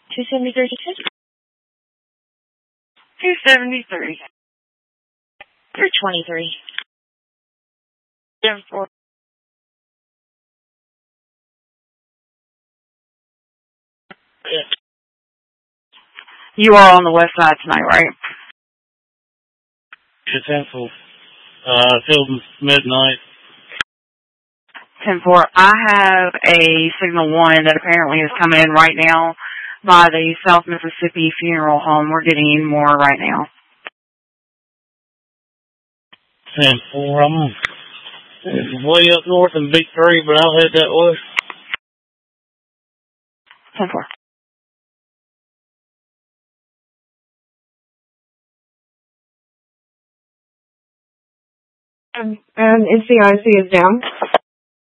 273. 273. 323. 74. You are on the west side tonight, right? It's 10-4. Till midnight. 10-4. I have a signal 1 that apparently is coming in right now by the South Mississippi Funeral Home. We're getting in more right now. 10-4. I'm way up north in Big 3, but I'll head that way. 10-4. And NCIC is down.